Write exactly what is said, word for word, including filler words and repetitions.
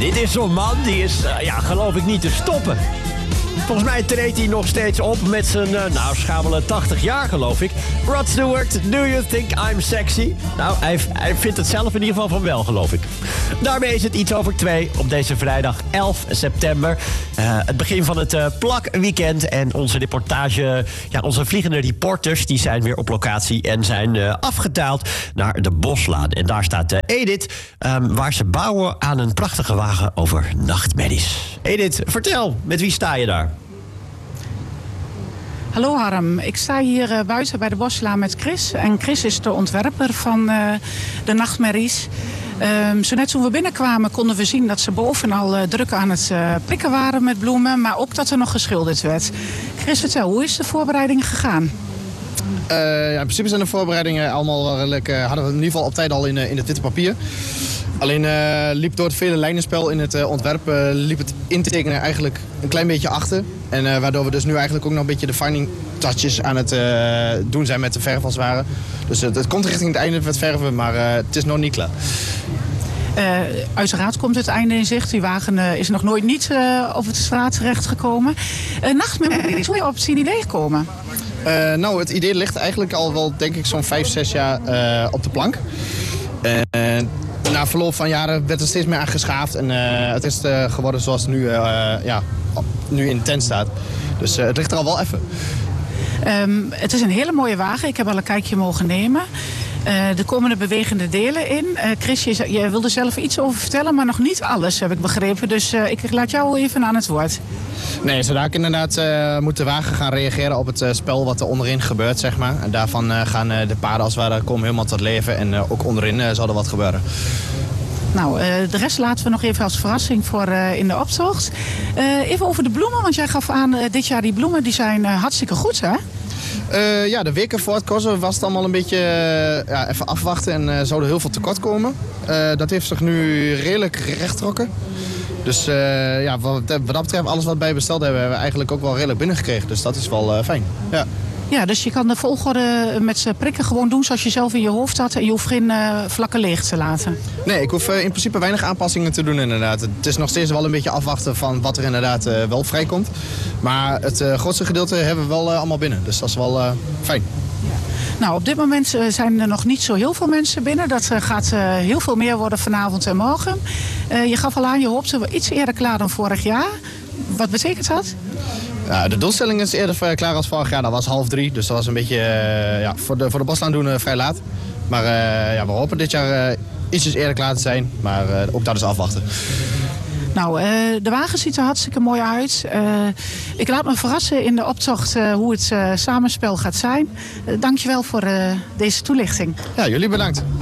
Dit is zo'n man, die is, uh, ja, geloof ik niet te stoppen. Volgens mij treedt hij nog steeds op met zijn, uh, nou, schamele tachtig jaar, geloof ik. Rod Stewart, Do You Think I'm Sexy? Nou, hij, hij vindt het zelf in ieder geval van wel, geloof ik. Daarmee is het iets over twee op deze vrijdag elf september. Uh, het begin van het uh, plakweekend. En onze reportage, ja, onze vliegende reporters, die zijn weer op locatie en zijn uh, afgedaald naar de Boslaan. En daar staat uh, Edith, um, waar ze bouwen aan een prachtige wagen over nachtmerries. Edith, vertel, met wie sta je daar? Hallo Harm, ik sta hier uh, buiten bij de Boslaan met Chris. En Chris is de ontwerper van uh, de nachtmerries. Um, zo net toen we binnenkwamen konden we zien dat ze boven al uh, druk aan het uh, prikken waren met bloemen. Maar ook dat er nog geschilderd werd. Chris, vertel, hoe is de voorbereiding gegaan? Uh, ja, in principe zijn de voorbereidingen allemaal redelijk, uh, hadden we in ieder geval op tijd al in, uh, in het witte papier. Alleen uh, liep door het vele lijnenspel in het uh, ontwerp, uh, liep het intekenen eigenlijk een klein beetje achter. En uh, waardoor we dus nu eigenlijk ook nog een beetje de finding touches aan het uh, doen zijn met de verf als het ware. Dus uh, het komt richting het einde met verven, maar uh, het is nog niet klaar. Uh, uiteraard komt het einde in zicht. Die wagen uh, is nog nooit niet uh, op het straat terechtgekomen. Uh, Nachtmerries, hoe ben je op het idee gekomen? Uh, nou, het idee ligt eigenlijk al wel, denk ik, zo'n vijf, zes jaar uh, op de plank. Uh, na verloop van jaren werd er steeds meer aan geschaafd. En uh, het is uh, geworden zoals het nu, uh, ja, nu in de tent staat. Dus uh, het ligt er al wel even. Um, het is een hele mooie wagen. Ik heb al een kijkje mogen nemen. Uh, er komen er bewegende delen in. Uh, Chris, je, je wilde zelf iets over vertellen, maar nog niet alles, heb ik begrepen. Dus uh, ik laat jou even aan het woord. Nee, zodat ik inderdaad uh, moet de wagen gaan reageren op het uh, spel wat er onderin gebeurt, zeg maar. En daarvan uh, gaan uh, de paarden als het ware komen helemaal tot leven. En uh, ook onderin uh, zal er wat gebeuren. Nou, uh, de rest laten we nog even als verrassing voor uh, in de optocht. Uh, even over de bloemen, want jij gaf aan uh, dit jaar die bloemen die zijn uh, hartstikke goed, hè? Uh, ja, de weken voor het Corso was het allemaal een beetje uh, ja, even afwachten en uh, zou er heel veel tekort komen. Uh, dat heeft zich nu redelijk rechttrokken. Dus uh, ja, wat, wat dat betreft, alles wat wij besteld hebben, hebben we eigenlijk ook wel redelijk binnengekregen. Dus dat is wel uh, fijn. Ja. Ja, dus je kan de volgorde met z'n prikken gewoon doen zoals je zelf in je hoofd had. En je hoeft geen uh, vlakken leeg te laten. Nee, ik hoef uh, in principe weinig aanpassingen te doen inderdaad. Het is nog steeds wel een beetje afwachten van wat er inderdaad uh, wel vrijkomt. Maar het uh, grootste gedeelte hebben we wel uh, allemaal binnen. Dus dat is wel uh, fijn. Nou, op dit moment uh, zijn er nog niet zo heel veel mensen binnen. Dat uh, gaat uh, heel veel meer worden vanavond en morgen. Uh, je gaf al aan, je hoopte wel iets eerder klaar dan vorig jaar. Wat betekent dat? Ja, de doelstelling is eerder klaar als vorig jaar. Dat was half drie, dus dat was een beetje uh, ja, voor de, voor de Boslaan doen uh, vrij laat. Maar uh, ja, we hopen dit jaar uh, ietsjes eerder klaar te zijn. Maar uh, ook dat is afwachten. Nou, uh, de wagen ziet er hartstikke mooi uit. Uh, ik laat me verrassen in de optocht uh, hoe het uh, samenspel gaat zijn. Uh, dankjewel voor uh, deze toelichting. Ja, jullie bedankt.